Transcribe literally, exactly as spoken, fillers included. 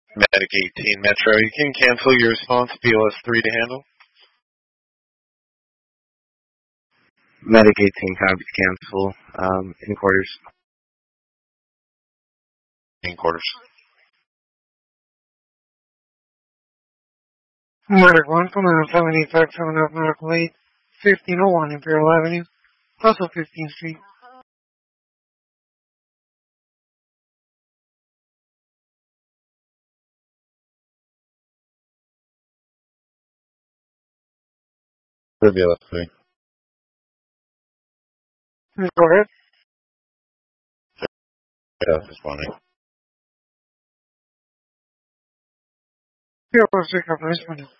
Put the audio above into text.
Medic eighteen Metro, you can cancel your response, B L S three to handle. Medic eighteen, copy cancel, um, in quarters. In quarters. Medic one, come on, seven eight five seven up Medical eight, fifteen oh one Imperial Avenue, also fifteenth Street. For B L S three. Go ahead. Yeah, responding. B L S three, copy, responding.